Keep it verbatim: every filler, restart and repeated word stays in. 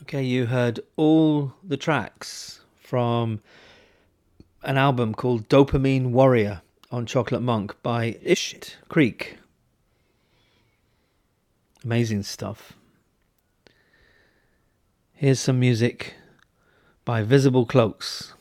Okay, you heard all the tracks from an album called Dopamine Warrior on Chocolate Monk by Ish Creek. Amazing stuff. Here's some music by Visible Cloaks.